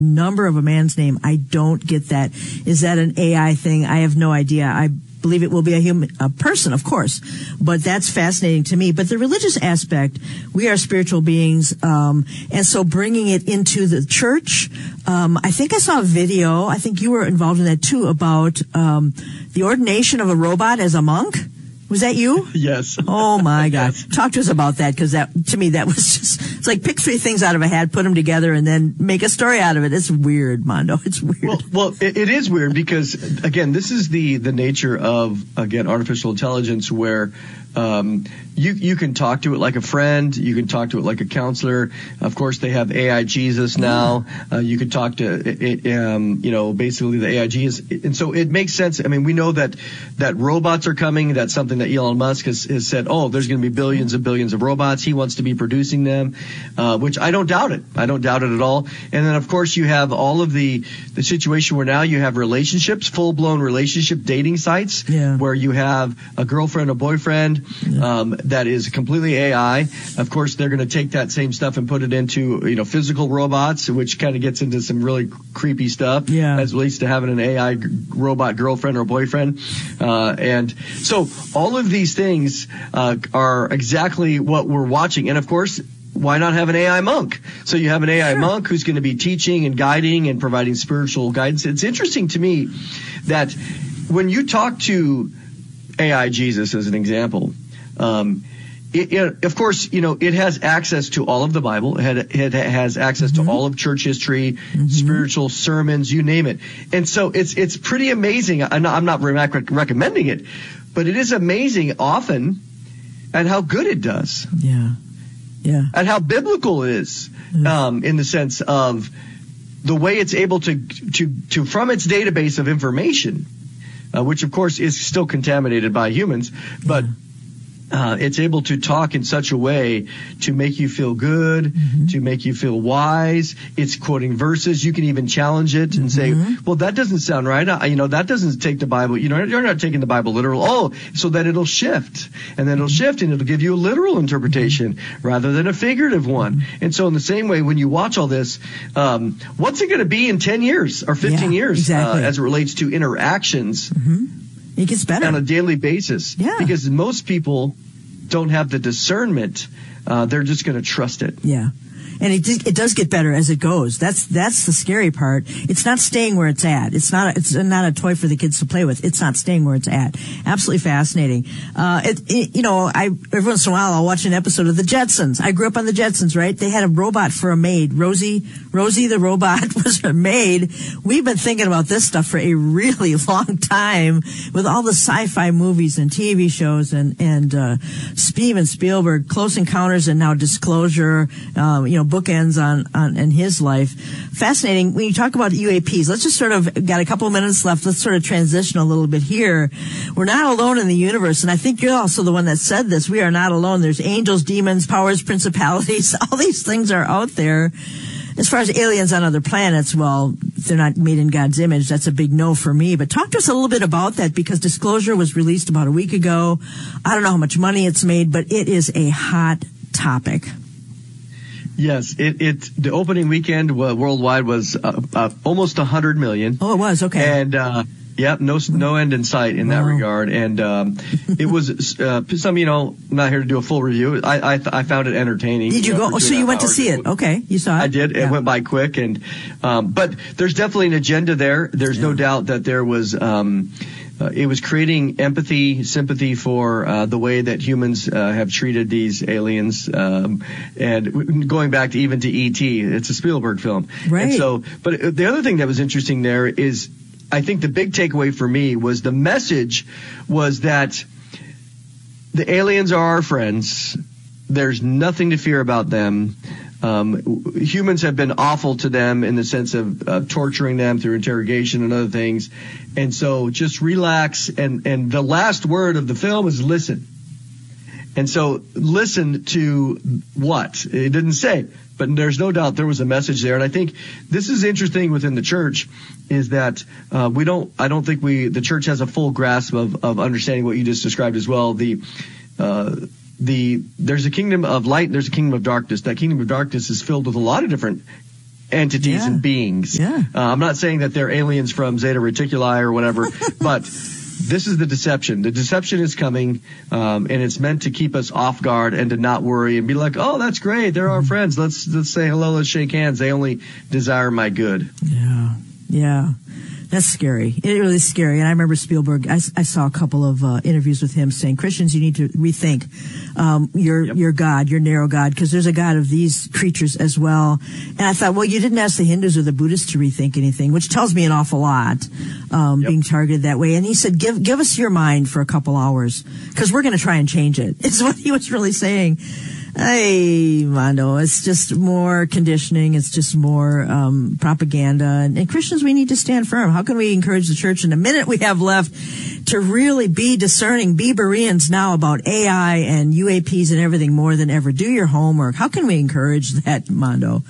number of a man's name. I don't get that. Is that an AI thing? I have no idea. I believe it will be a person, of course, but that's fascinating to me. But the religious aspect, we are spiritual beings, and so bringing it into the church. I think I saw a video. I think you were involved in that too, about the ordination of a robot as a monk. Was that you? Yes. Oh my God. Talk to us about that, because that, to me, that was just, it's like pick three things out of a hat, put them together, and then make a story out of it. It's weird, Mondo. It's weird. Well, it is weird because, again, this is the nature of, again, artificial intelligence, where you can talk to it like a friend. You can talk to it like a counselor. Of course, they have AI Jesus now. You can talk to it, basically the AI Jesus. And so it makes sense. I mean, we know that robots are coming. That's something that Elon Musk has said, there's going to be billions and billions of robots. He wants to be producing them, which I don't doubt it. I don't doubt it at all. And then, of course, you have all of the situation where now you have relationships, full-blown relationship dating sites, where you have a girlfriend, a boyfriend, that is completely AI. Of course, they're going to take that same stuff and put it into, physical robots, which kind of gets into some really creepy stuff as relates to having an AI robot girlfriend or boyfriend. And so all of these things are exactly what we're watching. And of course, why not have an AI monk? So you have an AI monk who's going to be teaching and guiding and providing spiritual guidance. It's interesting to me that when you talk to AI Jesus, as an example, of course, it has access to all of the Bible. It has access to all of church history, spiritual sermons, you name it. And so it's pretty amazing. I'm not recommending it, but it is amazing often at how good it does. Yeah. And how biblical it is, in the sense of the way it's able to from its database of information, which of course is still contaminated by humans, but it's able to talk in such a way to make you feel good, to make you feel wise. It's quoting verses. You can even challenge it and say, well, that doesn't sound right. That doesn't take the Bible. You're not taking the Bible literal. So that it'll shift, and then it'll shift, and it'll give you a literal interpretation rather than a figurative one. And so in the same way, when you watch all this, what's it going to be in 10 years or 15 years, exactly, as it relates to interactions? It gets better on a daily basis. Yeah. Because most people don't have the discernment. They're just going to trust it. Yeah. And it does get better as it goes. That's the scary part. It's not staying where it's at. It's not a toy for the kids to play with. It's not staying where it's at. Absolutely fascinating. Every once in a while I'll watch an episode of the Jetsons. I grew up on the Jetsons, right? They had a robot for a maid. Rosie the robot was her maid. We've been thinking about this stuff for a really long time with all the sci-fi movies and TV shows and Steven Spielberg, Close Encounters, and now Disclosure, bookends on in his life. Fascinating. When you talk about UAPs, let's just sort of got a couple of minutes left. Let's sort of transition a little bit here. We're not alone in the universe, and I think you're also the one that said this. We are not alone. There's angels, demons, powers, principalities. All these things are out there. As far as aliens on other planets, well, if they're not made in God's image, that's a big no for me. But talk to us a little bit about that, because Disclosure was released about a week ago. I don't know how much money it's made, but it is a hot topic. Yes, the opening weekend worldwide was almost 100 million. Oh, it was, okay. And no end in sight in that regard. And it was I'm not here to do a full review. I found it entertaining. Did you go? So you went to see it? Okay, you saw it. I did. It went by quick, and but there's definitely an agenda there. There's no doubt that there was. It was creating empathy, sympathy for the way that humans have treated these aliens, and going back to even to E.T. It's a Spielberg film, right? And so, but the other thing that was interesting there is, I think the big takeaway for me was the message was that the aliens are our friends. There's nothing to fear about them. Humans have been awful to them in the sense of torturing them through interrogation and other things. And so just relax. And the last word of the film is listen. And so listen to what? It didn't say, but there's no doubt there was a message there. And I think this is interesting within the church is that I don't think the church has a full grasp of understanding what you just described as well. There's a kingdom of light, there's a kingdom of darkness. That kingdom of darkness is filled with a lot of different entities and beings. Yeah. I'm not saying that they're aliens from Zeta Reticuli or whatever, but this is the deception. The deception is coming, and it's meant to keep us off guard and to not worry and be like, oh, that's great. They're our friends. Let's say hello. Let's shake hands. They only desire my good. Yeah. Yeah. That's scary. It really is scary. And I remember Spielberg, I saw a couple of interviews with him saying, Christians, you need to rethink your God, your narrow God, because there's a God of these creatures as well. And I thought, well, you didn't ask the Hindus or the Buddhists to rethink anything, which tells me an awful lot, being targeted that way. And he said, give us your mind for a couple hours, because we're going to try and change it, is what he was really saying. Hey, Mondo, it's just more conditioning. It's just more propaganda. And Christians, we need to stand firm. How can we encourage the church in the minute we have left to really be discerning, be Bereans now about AI and UAPs and everything more than ever? Do your homework. How can we encourage that, Mondo?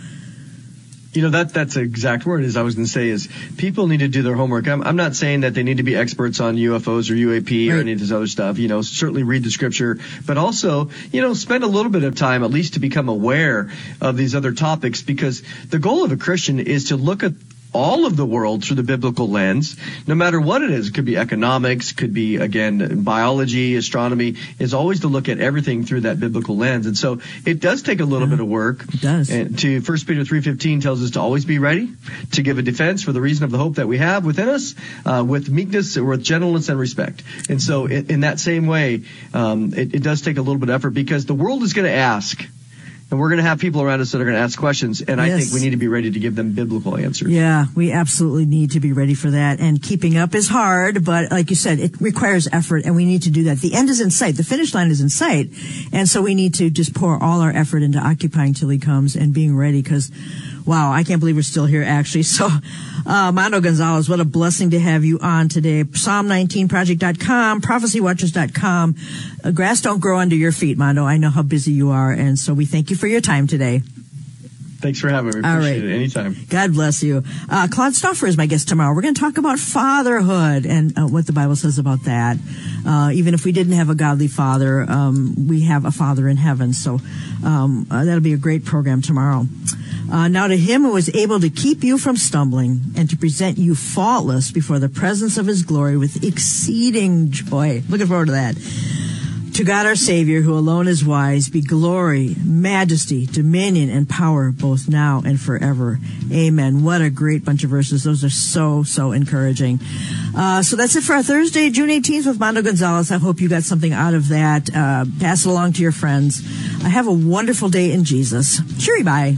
You know, that's the exact word I was going to say is people need to do their homework. I'm not saying that they need to be experts on UFOs or UAP or any of this other stuff. You know, certainly read the scripture, but also, spend a little bit of time at least to become aware of these other topics, because the goal of a Christian is to look at all of the world through the biblical lens, no matter what it is. It could be economics, could be, again, biology, astronomy, is always to look at everything through that biblical lens. And so it does take a little bit of work. It does. And 1 Peter 3:15 tells us to always be ready to give a defense for the reason of the hope that we have within us, with meekness, with gentleness and respect. And so in that same way, it does take a little bit of effort, because the world is going to ask. And we're going to have people around us that are going to ask questions, and I think we need to be ready to give them biblical answers. Yeah, we absolutely need to be ready for that. And keeping up is hard, but like you said, it requires effort, and we need to do that. The end is in sight. The finish line is in sight. And so we need to just pour all our effort into occupying till he comes and being ready, because, wow, I can't believe we're still here, actually. So, Mondo Gonzalez, what a blessing to have you on today. Psalm19project.com, prophecywatchers.com. Grass don't grow under your feet, Mondo. I know how busy you are, and so we thank you for your time today. Thanks for having me. Appreciate it. Anytime. God bless you. Claude Stauffer is my guest tomorrow. We're going to talk about fatherhood and what the Bible says about that. Even if we didn't have a godly father, we have a father in heaven. So that'll be a great program tomorrow. Now to him who is able to keep you from stumbling and to present you faultless before the presence of his glory with exceeding joy. Looking forward to that. To God our Savior, who alone is wise, be glory, majesty, dominion, and power, both now and forever. Amen. What a great bunch of verses. Those are so encouraging. So that's it for our Thursday, June 18th with Mondo Gonzalez. I hope you got something out of that. Pass it along to your friends. Have a wonderful day in Jesus. Cheery bye.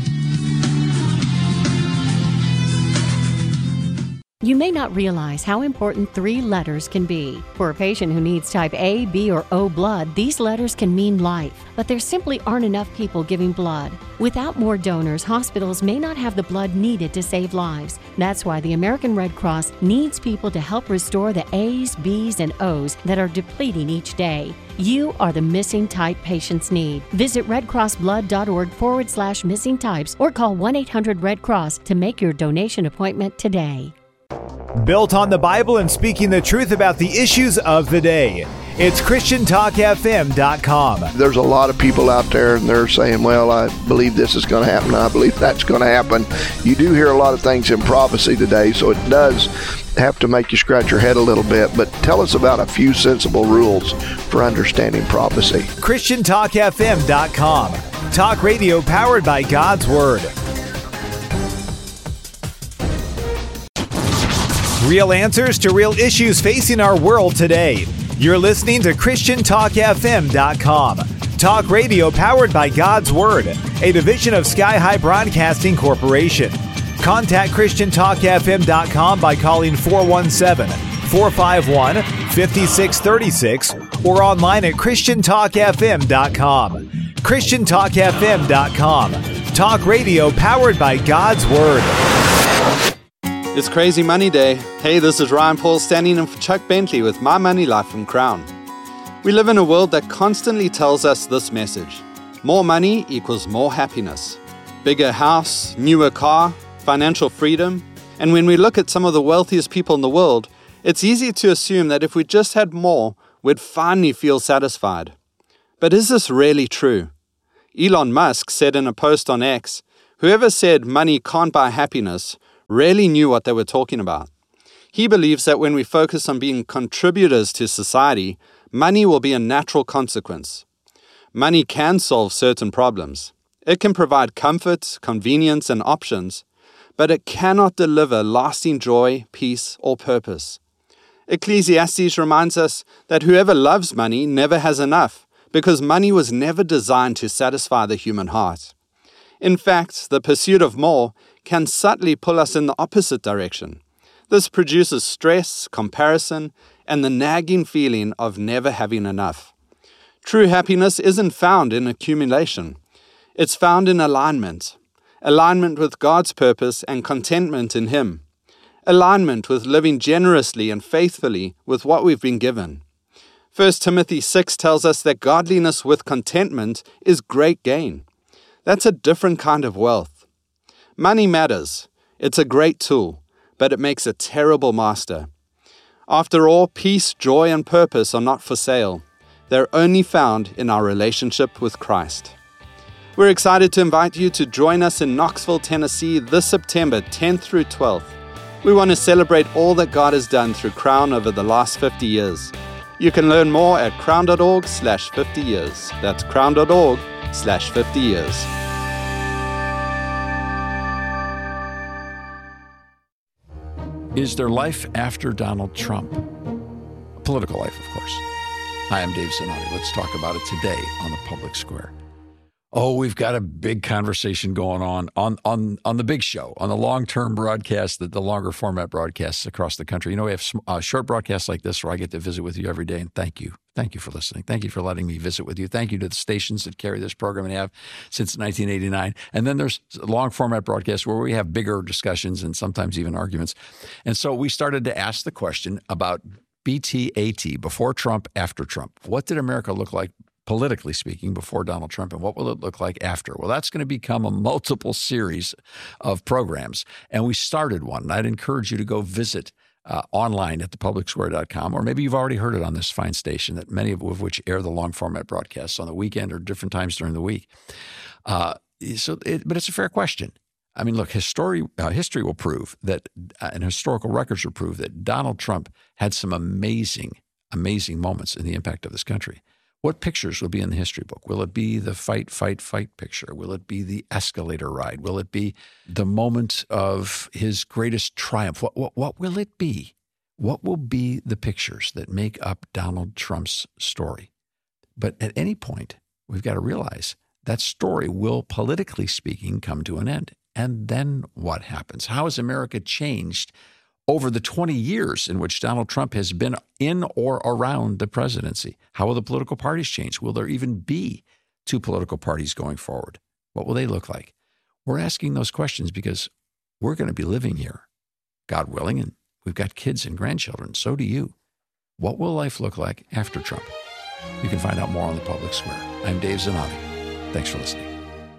You may not realize how important 3 letters can be. For a patient who needs type A, B, or O blood, these letters can mean life, but there simply aren't enough people giving blood. Without more donors, hospitals may not have the blood needed to save lives. That's why the American Red Cross needs people to help restore the A's, B's, and O's that are depleting each day. You are the missing type patients need. Visit redcrossblood.org/missing types or call 1-800-RED-CROSS to make your donation appointment today. Built on the Bible and speaking the truth about the issues of the day. It's ChristianTalkFM.com. There's a lot of people out there and they're saying, well, I believe this is going to happen. I believe that's going to happen. You do hear a lot of things in prophecy today, so it does have to make you scratch your head a little bit. But tell us about a few sensible rules for understanding prophecy. ChristianTalkFM.com. Talk radio powered by God's Word. Real answers to real issues facing our world today. You're listening to ChristianTalkFM.com. Talk radio powered by God's Word, a division of Sky High Broadcasting Corporation. Contact ChristianTalkFM.com by calling 417-451-5636 or online at ChristianTalkFM.com. ChristianTalkFM.com. Talk radio powered by God's Word. It's Crazy Money Day. Hey, this is Ryan Paul standing in for Chuck Bentley with My Money Life from Crown. We live in a world that constantly tells us this message. More money equals more happiness. Bigger house, newer car, financial freedom. And when we look at some of the wealthiest people in the world, it's easy to assume that if we just had more, we'd finally feel satisfied. But is this really true? Elon Musk said in a post on X, Whoever said money can't buy happiness really knew what they were talking about. He believes that when we focus on being contributors to society, money will be a natural consequence. Money can solve certain problems. It can provide comfort, convenience, and options, but it cannot deliver lasting joy, peace, or purpose. Ecclesiastes reminds us that whoever loves money never has enough, because money was never designed to satisfy the human heart. In fact, the pursuit of more can subtly pull us in the opposite direction. This produces stress, comparison, and the nagging feeling of never having enough. True happiness isn't found in accumulation. It's found in alignment with God's purpose and contentment in Him. Alignment with living generously and faithfully with what we've been given. 1 Timothy 6 tells us that godliness with contentment is great gain. That's a different kind of wealth. Money matters. It's a great tool, but it makes a terrible master. After all, peace, joy, and purpose are not for sale. They're only found in our relationship with Christ. We're excited to invite you to join us in Knoxville, Tennessee this September 10th through 12th. We want to celebrate all that God has done through Crown over the last 50 years. You can learn more at crown.org/50 years. That's crown.org/50 years. Is there life after Donald Trump? A political life, of course. Hi, I'm Dave Zanotti. Let's talk about it today on the Public Square. Oh, we've got a big conversation going on the big show, on the long-term broadcast, the longer format broadcasts across the country. You know, we have short broadcasts like this where I get to visit with you every day, and thank you. Thank you for listening. Thank you for letting me visit with you. Thank you to the stations that carry this program and have since 1989. And then there's long format broadcasts where we have bigger discussions and sometimes even arguments. And so we started to ask the question about BTAT, before Trump, after Trump. What did America look like, politically speaking, before Donald Trump, and what will it look like after? Well, that's going to become a multiple series of programs, and we started one. And I'd encourage you to go visit online at thepublicsquare.com, or maybe you've already heard it on this fine station, that many of which air the long format broadcasts on the weekend or different times during the week. But it's a fair question. I mean, look, history will prove that, and historical records will prove that Donald Trump had some amazing moments in the impact of this country. What pictures will be in the history book? Will it be the fight picture? Will it be the escalator ride? Will it be the moment of his greatest triumph? What will it be? What will be the pictures that make up Donald Trump's story? But at any point, we've got to realize that story will, politically speaking, come to an end. And then what happens? How has America changed over the 20 years in which Donald Trump has been in or around the presidency? How will the political parties change? Will there even be two political parties going forward? What will they look like? We're asking those questions because we're going to be living here, God willing, and we've got kids and grandchildren. So do you. What will life look like after Trump? You can find out more on the Public Square. I'm Dave Zanotti. Thanks for listening.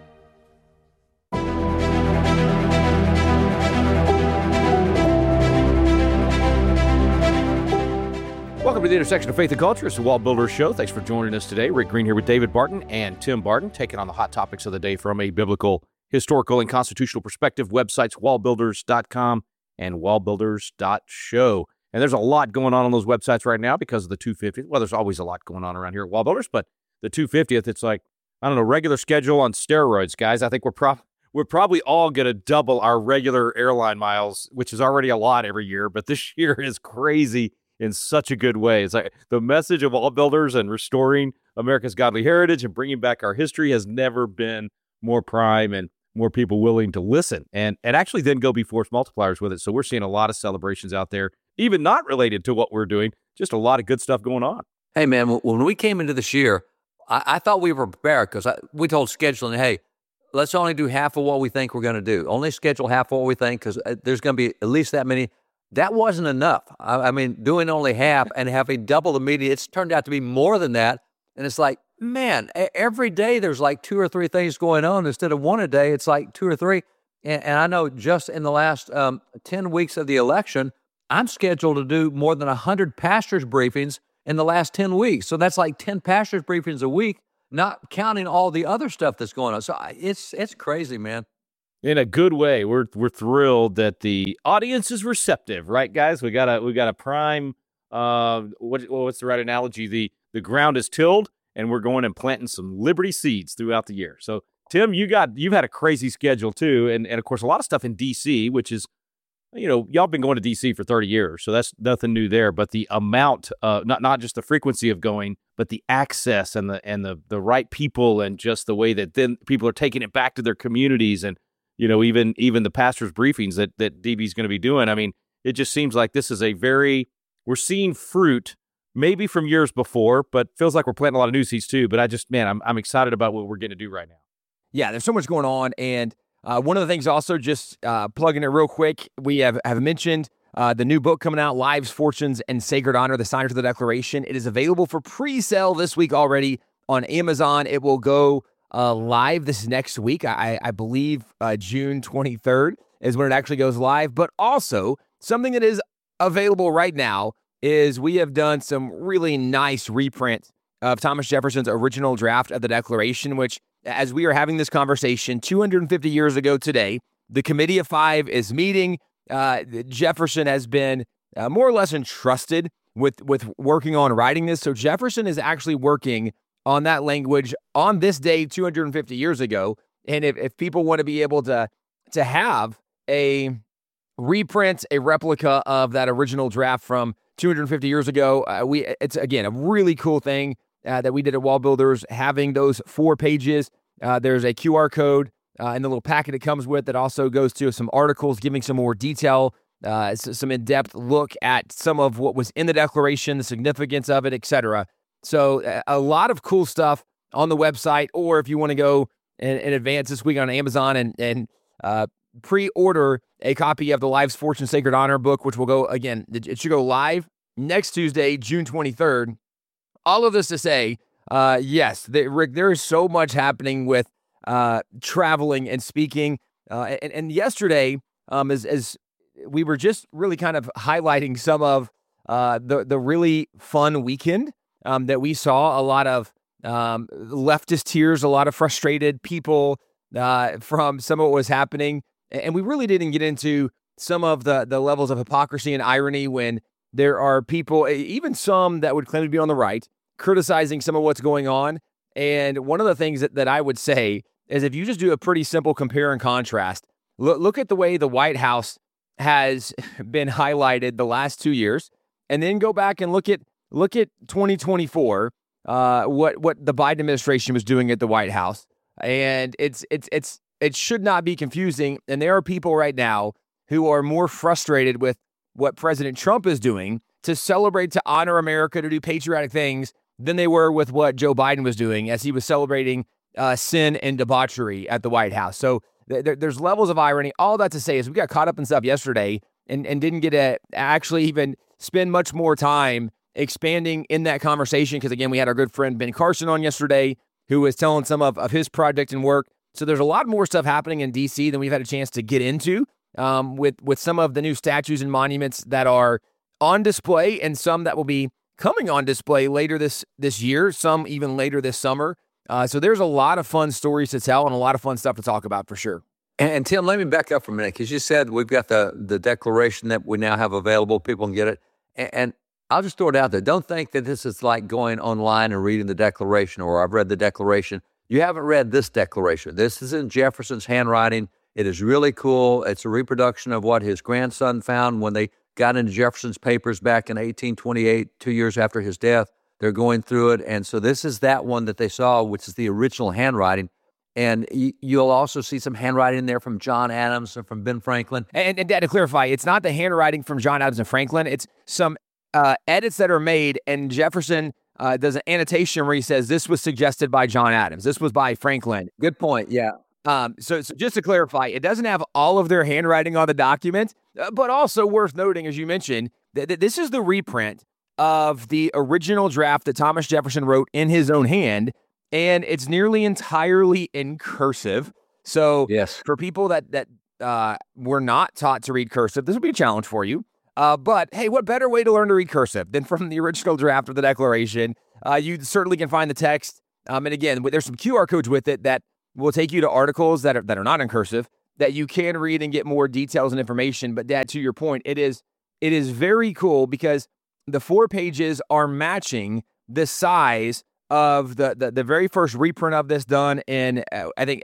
Welcome to the intersection of faith and culture. It's the Wall Builders Show. Thanks for joining us today. Rick Green here with David Barton and Tim Barton, taking on the hot topics of the day from a biblical, historical, and constitutional perspective. Websites, wallbuilders.com and wallbuilders.show. And there's a lot going on those websites right now because of the 250th. Well, there's always a lot going on around here at Wall Builders, but the 250th, it's like, I don't know, regular schedule on steroids, guys. I think we're probably all going to double our regular airline miles, which is already a lot every year, but this year is crazy in such a good way. It's like the message of Wall Builders and restoring America's godly heritage and bringing back our history has never been more prime and more people willing to listen and actually then go be force multipliers with it. So we're seeing a lot of celebrations out there, even not related to what we're doing, just a lot of good stuff going on. Hey, man, when we came into this year, I thought we were prepared because we told scheduling, hey, let's only do half of what we think we're going to do. Only schedule half of what we think because there's going to be at least that many. That wasn't enough. I mean, doing only half and having double the media, it's turned out to be more than that. And it's like, man, every day there's like 2 or 3 things going on. Instead of one a day, it's like 2 or 3. And I know just in the last 10 weeks of the election, I'm scheduled to do more than 100 pastors' briefings in the last 10 weeks. So that's like 10 pastors' briefings a week, not counting all the other stuff that's going on. So it's crazy, man. In a good way. We're thrilled that the audience is receptive, right, guys? We got a prime. What's the right analogy? The ground is tilled, and we're going and planting some Liberty seeds throughout the year. So, Tim, you've had a crazy schedule too, and of course a lot of stuff in DC, which is, y'all been going to DC for 30 years, so that's nothing new there. But the amount, not just the frequency of going, but the access and the right people, and just the way that then people are taking it back to their communities, and even the pastors' briefings that DB's going to be doing. I mean, it just seems like this is we're seeing fruit maybe from years before, but feels like we're planting a lot of new seeds too. But I'm excited about what we're getting to do right now. Yeah, there's so much going on. And one of the things also, just plugging it real quick, we have mentioned the new book coming out, Lives, Fortunes, and Sacred Honor, The Signers of the Declaration. It is available for pre-sale this week already on Amazon. It will go live this next week. I believe June 23rd is when it actually goes live. But also, something that is available right now is we have done some really nice reprints of Thomas Jefferson's original draft of the Declaration, which, as we are having this conversation 250 years ago today, the Committee of Five is meeting. Jefferson has been more or less entrusted with working on writing this. So Jefferson is actually working on that language on this day 250 years ago. And if people want to be able to have a reprint, a replica of that original draft from 250 years ago, it's, again, a really cool thing that we did at Wall Builders, having those 4 pages. There's a QR code in the little packet it comes with that also goes to some articles giving some more detail, some in-depth look at some of what was in the Declaration, the significance of it, etc. So a lot of cool stuff on the website, or if you want to go in advance this week on Amazon and pre-order a copy of the Lives, Fortune, Sacred Honor book, which will go, again, it should go live next Tuesday, June 23rd. All of this to say, yes, Rick, there is so much happening with traveling and speaking. And yesterday, as we were just really kind of highlighting some of the really fun weekend that we saw, a lot of leftist tears, a lot of frustrated people from some of what was happening. And we really didn't get into some of the levels of hypocrisy and irony when there are people, even some that would claim to be on the right, criticizing some of what's going on. And one of the things that I would say is, if you just do a pretty simple compare and contrast, look at the way the White House has been highlighted the last 2 years, and then go back and look at 2024, what the Biden administration was doing at the White House. And it should not be confusing. And there are people right now who are more frustrated with what President Trump is doing to celebrate, to honor America, to do patriotic things, than they were with what Joe Biden was doing as he was celebrating sin and debauchery at the White House. So there's levels of irony. All that to say is we got caught up in stuff yesterday and didn't get to actually even spend much more time expanding in that conversation, because, again, we had our good friend Ben Carson on yesterday, who was telling some of his project and work. So there's a lot more stuff happening in D.C. than we've had a chance to get into with some of the new statues and monuments that are on display, and some that will be coming on display later this year, some even later this summer. So there's a lot of fun stories to tell and a lot of fun stuff to talk about for sure. And Tim, let me back up for a minute, because you said we've got the Declaration that we now have available. People can get it. And I'll just throw it out there. Don't think that this is like going online and reading the Declaration, or I've read the Declaration. You haven't read this Declaration. This is in Jefferson's handwriting. It is really cool. It's a reproduction of what his grandson found when they got into Jefferson's papers back in 1828, 2 years after his death. They're going through it. And so this is that one that they saw, which is the original handwriting. And you'll also see some handwriting there from John Adams and from Ben Franklin. And Dad, to clarify, it's not the handwriting from John Adams and Franklin. It's some edits that are made, and Jefferson does an annotation where he says, this was suggested by John Adams. This was by Franklin. Good point, yeah. So just to clarify, it doesn't have all of their handwriting on the document, but also worth noting, as you mentioned, that this is the reprint of the original draft that Thomas Jefferson wrote in his own hand, and it's nearly entirely in cursive. So yes, for people that were not taught to read cursive, this will be a challenge for you. But hey, what better way to learn to read cursive than from the original draft of the Declaration? You certainly can find the text. And again, there's some QR codes with it that will take you to articles that are not in cursive, that you can read and get more details and information. But Dad, to your point, it is very cool because the 4 pages are matching the size of the very first reprint of this done in, I think,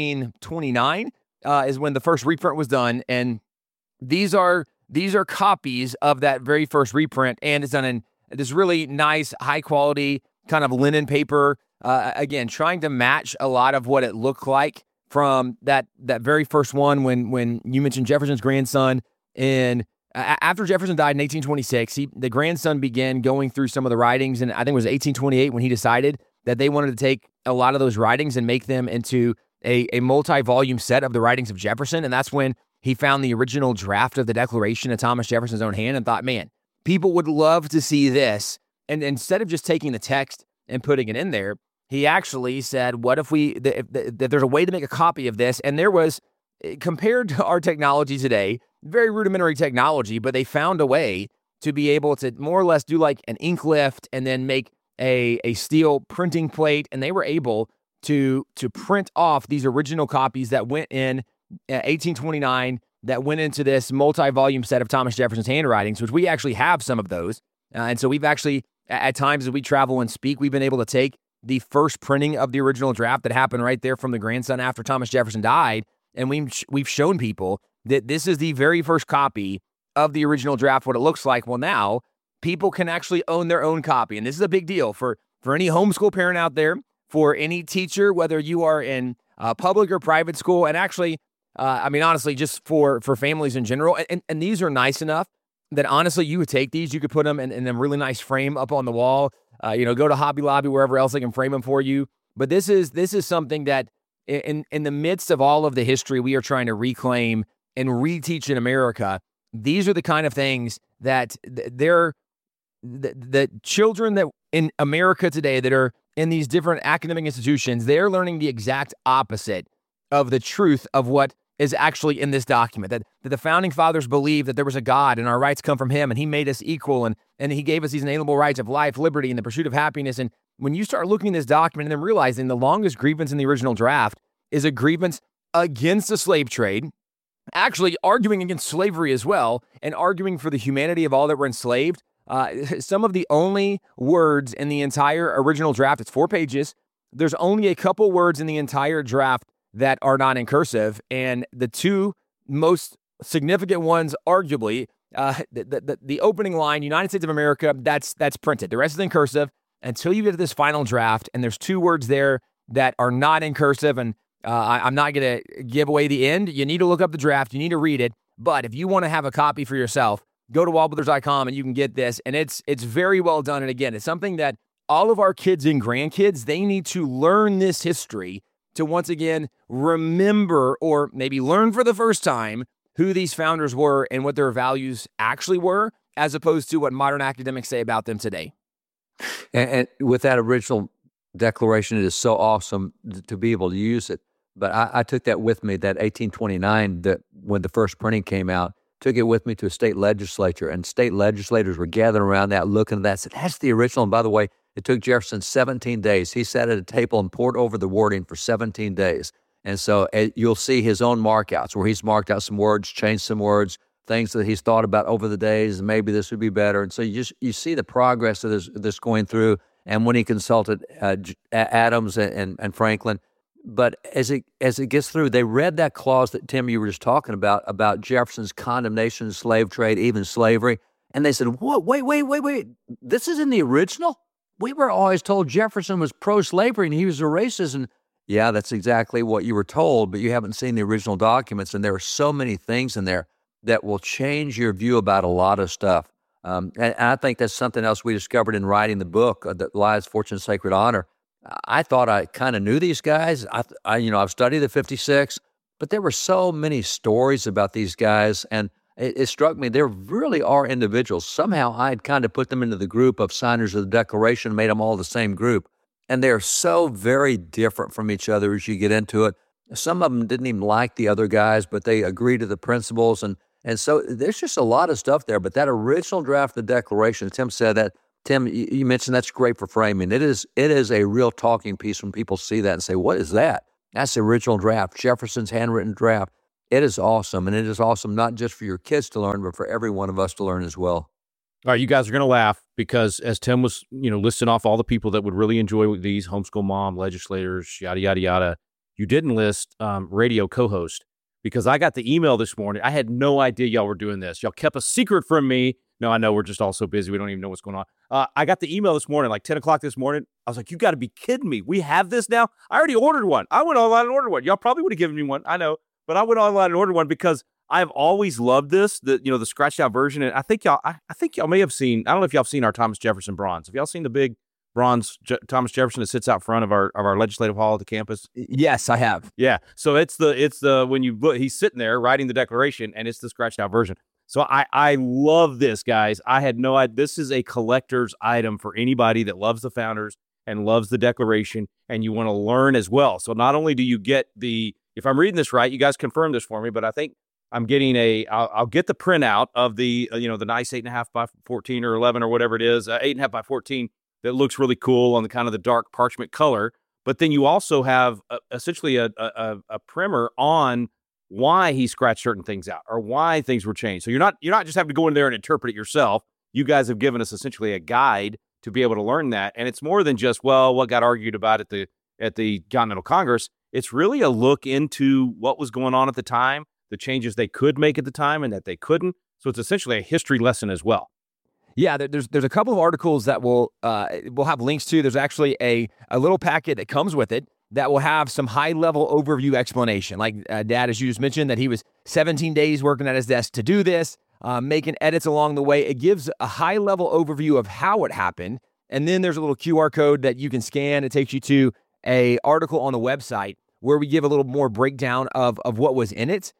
1829 is when the first reprint was done. And these are copies of that very first reprint, and it's done in this really nice, high-quality kind of linen paper. Again, trying to match a lot of what it looked like from that very first one when you mentioned Jefferson's grandson. And after Jefferson died in 1826, the grandson began going through some of the writings, and I think it was 1828 when he decided that they wanted to take a lot of those writings and make them into a multi-volume set of the writings of Jefferson. And that's when he found the original draft of the Declaration in Thomas Jefferson's own hand and thought, man, people would love to see this. And instead of just taking the text and putting it in there, he actually said, what if if there's a way to make a copy of this? And there was, compared to our technology today, very rudimentary technology, but they found a way to be able to more or less do like an ink lift and then make a steel printing plate. And they were able to print off these original copies that went in 1829, that went into this multi-volume set of Thomas Jefferson's handwritings, which we actually have some of those. And so we've actually, at times as we travel and speak, we've been able to take the first printing of the original draft that happened right there from the grandson after Thomas Jefferson died. And we've shown people that this is the very first copy of the original draft, what it looks like. Well, now people can actually own their own copy. And this is a big deal for any homeschool parent out there, for any teacher, whether you are in public or private school. And actually, honestly, just for families in general. And these are nice enough that honestly, you would take these, you could put them in a really nice frame up on the wall, go to Hobby Lobby, wherever else they can frame them for you. But this is something that in the midst of all of the history we are trying to reclaim and reteach in America, these are the kind of things that the children that in America today that are in these different academic institutions, they're learning the exact opposite of the truth of what is actually in this document, that the founding fathers believed that there was a God and our rights come from him and he made us equal and he gave us these inalienable rights of life, liberty, and the pursuit of happiness. And when you start looking at this document and then realizing the longest grievance in the original draft is a grievance against the slave trade, actually arguing against slavery as well, and arguing for the humanity of all that were enslaved, some of the only words in the entire original draft, it's 4 pages, there's only a couple words in the entire draft that are not in cursive, and the 2 most significant ones, arguably, the opening line, United States of America, that's printed. The rest is in cursive until you get to this final draft, and there's 2 words there that are not in cursive, and I'm not going to give away the end. You need to look up the draft. You need to read it, but if you want to have a copy for yourself, go to wallbuilders.com and you can get this, and it's very well done, and again, it's something that all of our kids and grandkids, they need to learn this history to once again remember or maybe learn for the first time who these founders were and what their values actually were, as opposed to what modern academics say about them today. And with that original Declaration, it is so awesome to be able to use it. But I took that with me, that 1829, that when the first printing came out, took it with me to a state legislature, and state legislators were gathering around that, looking at that, said, that's the original. And by the way, it took Jefferson 17 days. He sat at a table and poured over the wording for 17 days. And so you'll see his own markouts where he's marked out some words, changed some words, things that he's thought about over the days, and maybe this would be better. And so you see the progress of this going through. And when he consulted Adams and Franklin, but as it gets through, they read that clause that Tim, you were just talking about Jefferson's condemnation of slave trade, even slavery, and they said, "What? Wait! This is in the original? We were always told Jefferson was pro-slavery and he was a racist." And yeah, that's exactly what you were told, but you haven't seen the original documents, and there are so many things in there that will change your view about a lot of stuff. And I think that's something else we discovered in writing the book, The Lives, Fortune, Sacred Honor. I thought I kind of knew these guys. I've studied the 56, but there were so many stories about these guys, and it struck me there really are individuals. Somehow I'd kind of put them into the group of signers of the Declaration, made them all the same group, and they're so very different from each other as you get into it. Some of them didn't even like the other guys, but they agreed to the principles, and so there's just a lot of stuff there. But that original draft of the Declaration, Tim said that. Tim, you mentioned that's great for framing. It is a real talking piece when people see that and say, what is that? That's the original draft, Jefferson's handwritten draft. It is awesome, and it is awesome not just for your kids to learn, but for every one of us to learn as well. All right, you guys are going to laugh because as Tim was, listing off all the people that would really enjoy these, homeschool mom, legislators, yada, yada, yada, you didn't list radio co-host because I got the email this morning. I had no idea y'all were doing this. Y'all kept a secret from me. No, I know we're just all so busy. We don't even know what's going on. I got the email this morning, like 10 o'clock this morning. I was like, you got to be kidding me. We have this now? I already ordered one. I went online and ordered one. Y'all probably would have given me one. I know. But I went online and ordered one because I've always loved this, the scratched out version. And I think y'all may have seen, I don't know if y'all have seen our Thomas Jefferson bronze. Have y'all seen the big bronze Thomas Jefferson that sits out front of our legislative hall at the campus? Yes, I have. Yeah. So it's the when you look, he's sitting there writing the Declaration, and it's the scratched out version. So I love this, guys. I had no idea. This is a collector's item for anybody that loves the founders and loves the Declaration, and you want to learn as well. So not only do you get if I'm reading this right, you guys confirm this for me, but I think I'm getting I'll get the printout of the nice 8.5 by 14 or 11 or whatever it is, 8.5 by 14 that looks really cool on the kind of the dark parchment color. But then you also have essentially a primer on why he scratched certain things out or why things were changed. So you're not just having to go in there and interpret it yourself. You guys have given us essentially a guide to be able to learn that. And it's more than just, what got argued about at the Continental Congress. It's really a look into what was going on at the time, the changes they could make at the time and that they couldn't. So it's essentially a history lesson as well. Yeah, there's a couple of articles that we'll have links to. There's actually a little packet that comes with it that will have some high-level overview explanation. Like Dad, as you just mentioned, that he was 17 days working at his desk to do this, making edits along the way. It gives a high-level overview of how it happened. And then there's a little QR code that you can scan. It takes you to a article on the website where we give a little more breakdown of what was in it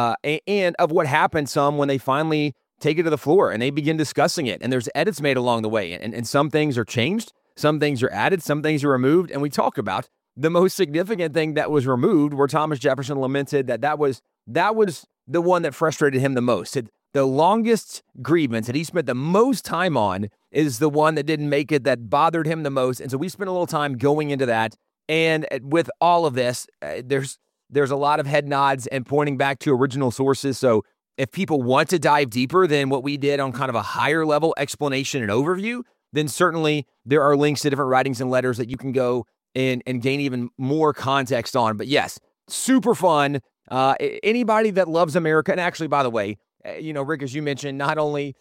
and of what happened some when they finally take it to the floor and they begin discussing it. And there's edits made along the way. And some things are changed, some things are added, some things are removed. And we talk about the most significant thing that was removed, where Thomas Jefferson lamented that was the one that frustrated him the most. The longest grievance that he spent the most time on is the one that didn't make it, that bothered him the most. And so we spent a little time going into that. And with all of this, there's a lot of head nods and pointing back to original sources. So if people want to dive deeper than what we did on kind of a higher level explanation and overview, then certainly there are links to different writings and letters that you can go and gain even more context on. But yes, super fun. Anybody that loves America, and actually, by the way, Rick, as you mentioned, not only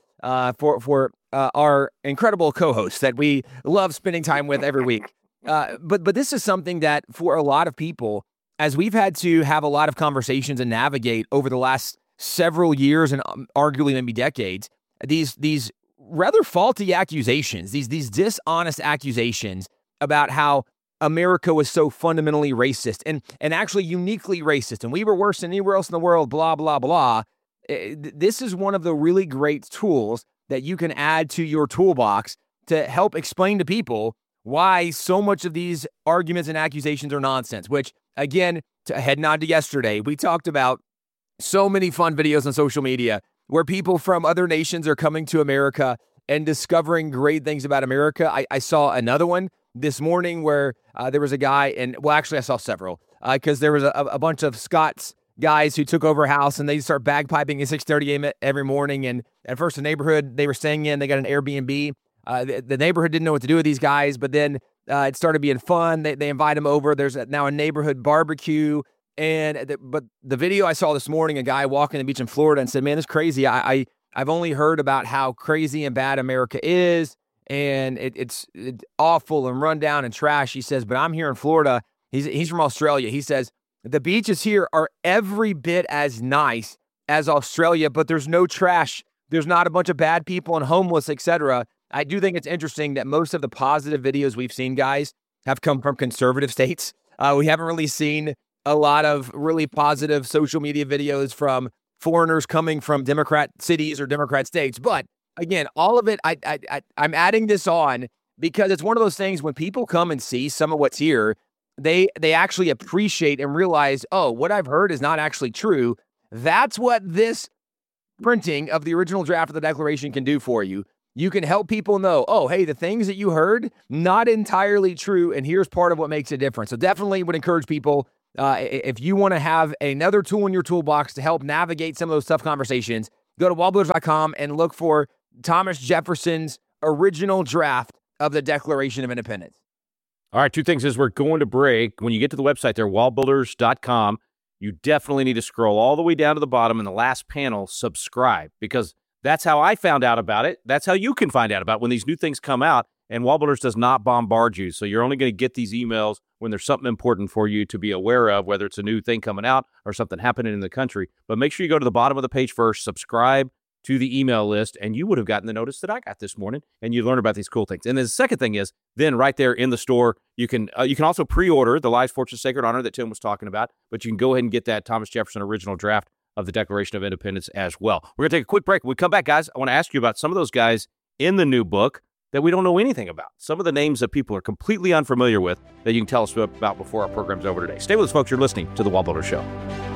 for our incredible co-hosts that we love spending time with every week, but this is something that for a lot of people, as we've had to have a lot of conversations and navigate over the last several years and arguably maybe decades, these rather faulty accusations, these dishonest accusations about how America was so fundamentally racist and actually uniquely racist, and we were worse than anywhere else in the world, blah, blah, blah. This is one of the really great tools that you can add to your toolbox to help explain to people why so much of these arguments and accusations are nonsense, which, again, to head nod to yesterday, we talked about so many fun videos on social media where people from other nations are coming to America and discovering great things about America. I saw another one this morning where there was a guy, I saw several, because there was a bunch of Scots guys who took over a house and they start bagpiping at 6:30 a.m. every morning. And at first the neighborhood they were staying in, they got an Airbnb. The neighborhood didn't know what to do with these guys, but then it started being fun. They invite them over. There's now a neighborhood barbecue. But the video I saw this morning, a guy walking the beach in Florida and said, man, it's crazy. I've only heard about how crazy and bad America is. And it's awful and run down and trash. He says, but I'm here in Florida. He's from Australia. He says, the beaches here are every bit as nice as Australia, but there's no trash. There's not a bunch of bad people and homeless, etc. I do think it's interesting that most of the positive videos we've seen, guys, have come from conservative states. We haven't really seen a lot of really positive social media videos from foreigners coming from Democrat cities or Democrat states. But again, all of it, I'm adding this on because it's one of those things when people come and see some of what's here, they actually appreciate and realize, oh, what I've heard is not actually true. That's what this printing of the original draft of the Declaration can do for you. You can help people know, oh, hey, the things that you heard, not entirely true, and here's part of what makes it different. So definitely would encourage people if you want to have another tool in your toolbox to help navigate some of those tough conversations, go to wallbuilders.com and look for Thomas Jefferson's original draft of the Declaration of Independence. All right, two things as we're going to break. When you get to the website there, wallbuilders.com, you definitely need to scroll all the way down to the bottom in the last panel, subscribe, because that's how I found out about it. That's how you can find out about it when these new things come out, and Wall Builders does not bombard you. So you're only going to get these emails when there's something important for you to be aware of, whether it's a new thing coming out or something happening in the country. But make sure you go to the bottom of the page first, subscribe to the email list, and you would have gotten the notice that I got this morning, and you learn about these cool things. And then the second thing is, then right there in the store, you can also pre-order the Lives, Fortunes, Sacred Honor that Tim was talking about, but you can go ahead and get that Thomas Jefferson original draft of the Declaration of Independence as well. We're going to take a quick break. When we come back, guys, I want to ask you about some of those guys in the new book that we don't know anything about. Some of the names that people are completely unfamiliar with that you can tell us about before our program's over today. Stay with us, folks. You're listening to The Wall Builder Show.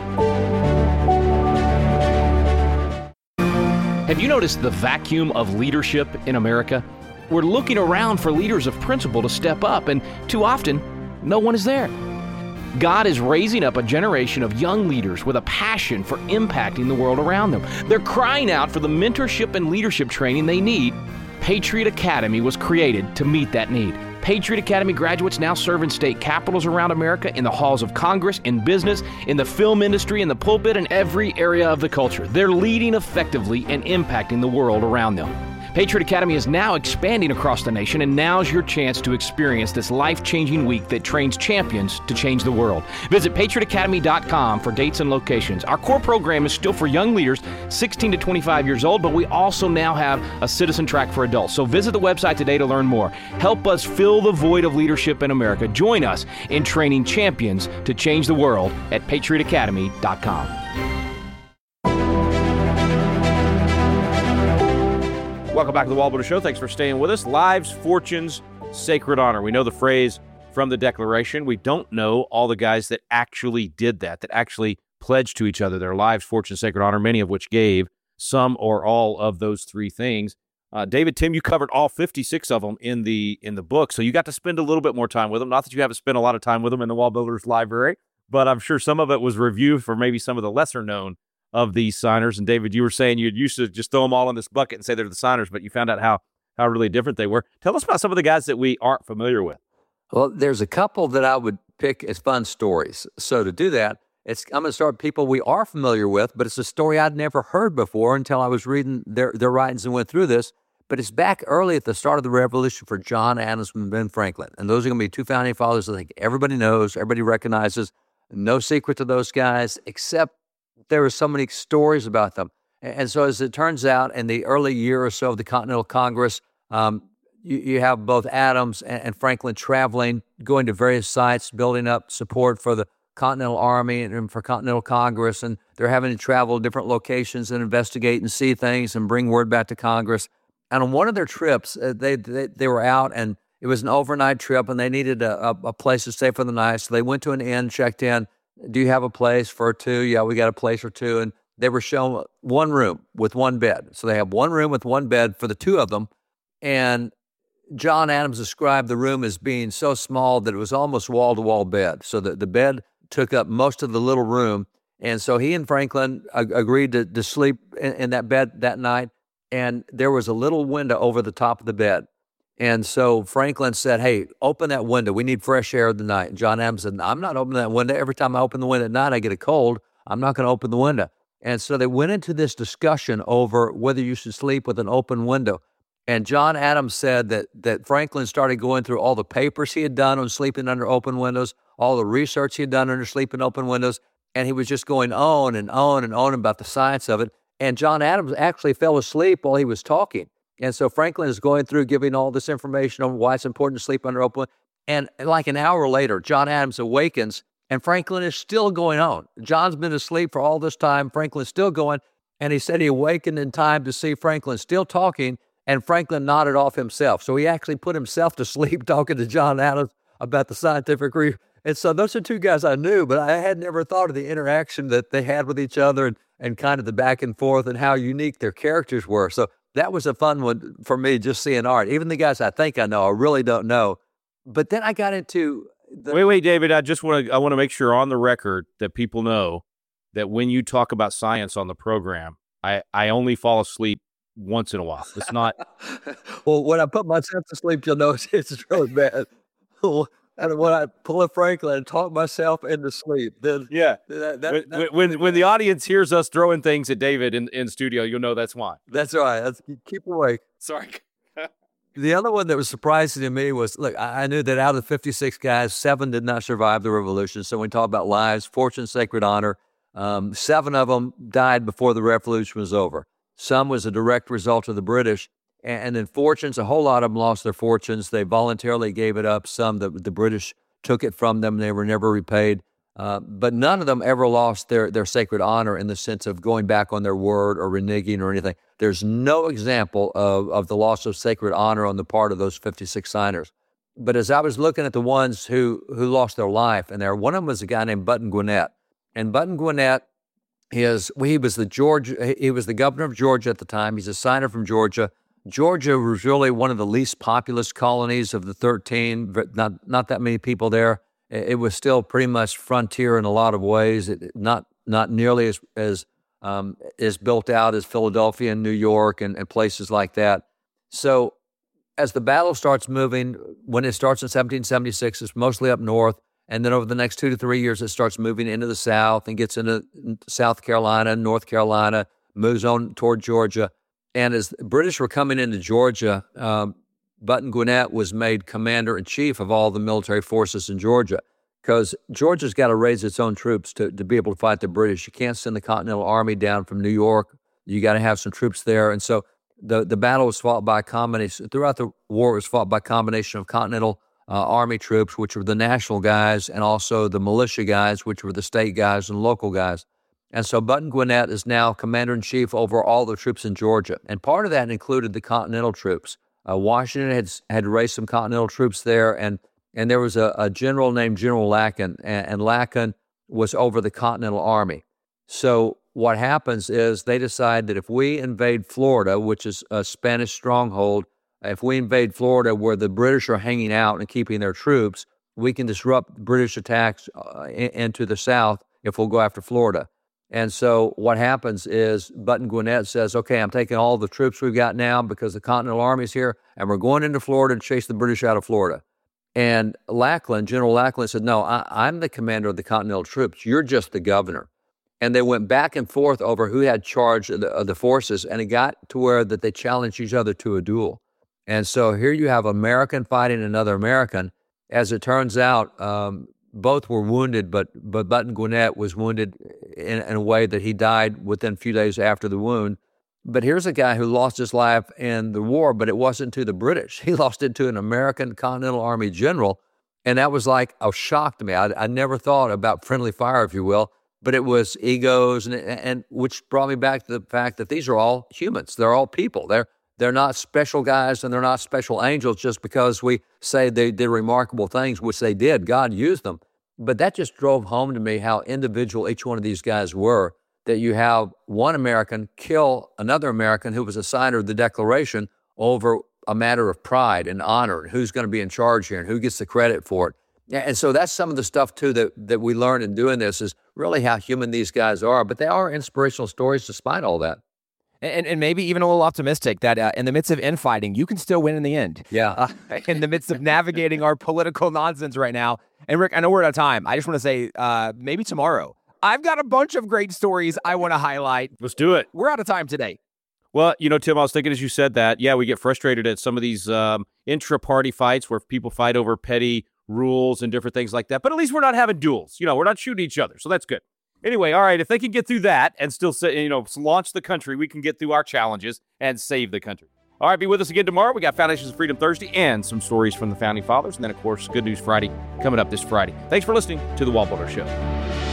Have you noticed the vacuum of leadership in America? We're looking around for leaders of principle to step up, and too often, no one is there. God is raising up a generation of young leaders with a passion for impacting the world around them. They're crying out for the mentorship and leadership training they need. Patriot Academy was created to meet that need. Patriot Academy graduates now serve in state capitals around America, in the halls of Congress, in business, in the film industry, in the pulpit, and every area of the culture. They're leading effectively and impacting the world around them. Patriot Academy is now expanding across the nation, and now's your chance to experience this life-changing week that trains champions to change the world. Visit patriotacademy.com for dates and locations. Our core program is still for young leaders 16 to 25 years old, but we also now have a citizen track for adults. So visit the website today to learn more. Help us fill the void of leadership in America. Join us in training champions to change the world at patriotacademy.com. Welcome back to the Wall Builder Show. Thanks for staying with us. Lives, Fortunes, Sacred Honor. We know the phrase from the Declaration. We don't know all the guys that actually did that actually pledged to each other their lives, fortune, sacred honor, many of which gave some or all of those three things. David, Tim, you covered all 56 of them in the book, so you got to spend a little bit more time with them. Not that you haven't spent a lot of time with them in the Wall Builders Library, but I'm sure some of it was review for maybe some of the lesser known of these signers. And David, you were saying you used to just throw them all in this bucket and say they're the signers, but you found out how really different they were. Tell us about some of the guys that we aren't familiar with. Well, there's a couple that I would pick as fun stories. So to do that, I'm going to start with people we are familiar with, but it's a story I'd never heard before until I was reading their writings and went through this. But it's back early at the start of the Revolution for John Adams and Ben Franklin. And those are going to be two founding fathers I think everybody knows, everybody recognizes. No secret to those guys, except there were so many stories about them. And so as it turns out, in the early year or so of the Continental Congress, you have both Adams and Franklin traveling, going to various sites, building up support for the Continental Army and for Continental Congress. And they're having to travel to different locations and investigate and see things and bring word back to Congress. And on one of their trips, they were out, and it was an overnight trip, and they needed a place to stay for the night. So they went to an inn, checked in. Do you have a place for two? Yeah, we got a place for two. And they were shown one room with one bed. So they have one room with one bed for the two of them. And John Adams described the room as being so small that it was almost wall-to-wall bed. So the bed took up most of the little room. And so he and Franklin agreed to sleep in that bed that night. And there was a little window over the top of the bed. And so Franklin said, hey, open that window. We need fresh air tonight. And John Adams said, I'm not opening that window. Every time I open the window at night, I get a cold. I'm not going to open the window. And so they went into this discussion over whether you should sleep with an open window. And John Adams said that Franklin started going through all the papers he had done on sleeping under open windows, all the research he had done under sleeping open windows, and he was just going on and on and on about the science of it. And John Adams actually fell asleep while he was talking. And so Franklin is going through giving all this information on why it's important to sleep under open. And like an hour later, John Adams awakens, and Franklin is still going on. John's been asleep for all this time. Franklin's still going. And he said he awakened in time to see Franklin still talking, and Franklin nodded off himself. So he actually put himself to sleep talking to John Adams about the scientific research. And so those are two guys I knew, but I had never thought of the interaction that they had with each other and kind of the back and forth and how unique their characters were. So that was a fun one for me, just seeing art. Even the guys I think I know, I really don't know. But then I got into Wait, David. I want to make sure on the record that people know that when you talk about science on the program, I only fall asleep once in a while. It's not. Well, when I put myself to sleep, you'll notice it's really bad. And when I pull a Franklin and talk myself into sleep, then when the audience hears us throwing things at David in studio, you'll know that's why. That's right. Keep awake. Sorry. The other one that was surprising to me was, look, I knew that out of the 56 guys, 7 did not survive the revolution. So when we talk about lives, fortune, sacred honor, 7 of them died before the revolution was over. Some was a direct result of the British. And then fortunes, a whole lot of them lost their fortunes. They voluntarily gave it up. Some, the British took it from them. They were never repaid. But none of them ever lost their sacred honor in the sense of going back on their word or reneging or anything. There's no example of the loss of sacred honor on the part of those 56 signers. But as I was looking at the ones who lost their life, and one of them was a guy named Button Gwinnett. And Button Gwinnett, he was the governor of Georgia at the time. He's a signer from Georgia. Georgia was really one of the least populous colonies of the 13, not that many people there. It was still pretty much frontier in a lot of ways, not nearly as built out as Philadelphia and New York and places like that. So as the battle starts moving, when it starts in 1776, it's mostly up north, and then over the next 2 to 3 years, it starts moving into the south and gets into South Carolina, North Carolina, moves on toward Georgia. And as the British were coming into Georgia, Button Gwinnett was made commander-in-chief of all the military forces in Georgia, because Georgia's got to raise its own troops to be able to fight the British. You can't send the Continental Army down from New York. You got to have some troops there. And so the battle was fought by a combination. Throughout the war, it was fought by a combination of Continental Army troops, which were the national guys, and also the militia guys, which were the state guys and local guys. And so Button Gwinnett is now commander-in-chief over all the troops in Georgia. And part of that included the Continental troops. Washington had raised some Continental troops there, and there was a general named General Lacken, and Lacken was over the Continental Army. So what happens is they decide that if we invade Florida, which is a Spanish stronghold, if we invade Florida where the British are hanging out and keeping their troops, we can disrupt British attacks into the south if we'll go after Florida. And so what happens is Button Gwinnett says, okay, I'm taking all the troops we've got now because the Continental Army's here, and we're going into Florida to chase the British out of Florida. And General Lackland said, no, I'm the commander of the Continental troops. You're just the governor. And they went back and forth over who had charge of the forces, and it got to where that they challenged each other to a duel. And so here you have American fighting another American. As it turns out, both were wounded, but Button Gwinnett was wounded in a way that he died within a few days after the wound. But here's a guy who lost his life in the war, but it wasn't to the British. He lost it to an American Continental Army general, and that was like a shock to me. I never thought about friendly fire, if you will, but it was egos, and which brought me back to the fact that these are all humans. They're all people. They're not special guys, and they're not special angels just because we say they did remarkable things, which they did. God used them. But that just drove home to me how individual each one of these guys were, that you have one American kill another American who was a signer of the Declaration over a matter of pride and honor, and who's going to be in charge here and who gets the credit for it. And so that's some of the stuff, too, that we learned in doing this is really how human these guys are. But they are inspirational stories despite all that. And maybe even a little optimistic that in the midst of infighting, you can still win in the end. Yeah. In the midst of navigating our political nonsense right now. And Rick, I know we're out of time. I just want to say maybe tomorrow, I've got a bunch of great stories I want to highlight. Let's do it. We're out of time today. Well, Tim, I was thinking as you said that, we get frustrated at some of these intra-party fights where people fight over petty rules and different things like that. But at least we're not having duels. We're not shooting each other. So that's good. Anyway, all right, if they can get through that and still launch the country, we can get through our challenges and save the country. All right, be with us again tomorrow. We got Foundations of Freedom Thursday and some stories from the Founding Fathers. And then, of course, Good News Friday coming up this Friday. Thanks for listening to The Wall Builder Show.